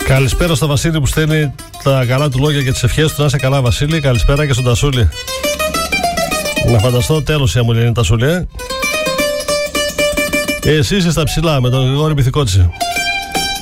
Καλησπέρα στο Βασίλη που στέλνει τα καλά του λόγια και τις ευχές του. Να είσαι καλά, Βασίλη. Καλησπέρα και στον Τασούλη. Να φανταστώ τέλος η αμμουλιανή Τασούλη. Εσύ είσαι στα ψηλά με τον Γρηγόρη Πυθικότση.